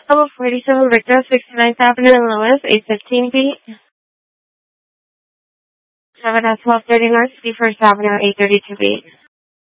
Level 47 Victor, 69th Avenue and Lewis, 815 feet. 7 at 1230 North, 51st Avenue, 832 feet.